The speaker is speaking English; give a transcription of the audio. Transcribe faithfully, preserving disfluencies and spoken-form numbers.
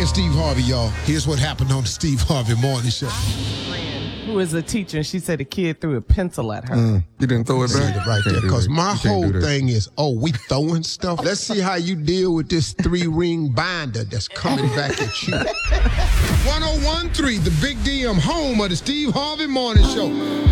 and Steve Harvey, y'all. Here's what happened on the Steve Harvey Morning Show. Who is a teacher, and she said a kid threw a pencil at her. Mm, you didn't throw it See back? it right there, because my whole do thing is, oh, we throwing stuff? Let's see how you deal with this three-ring binder that's coming back at you. one oh one point three, the Big D M, home of the Steve Harvey Morning Show.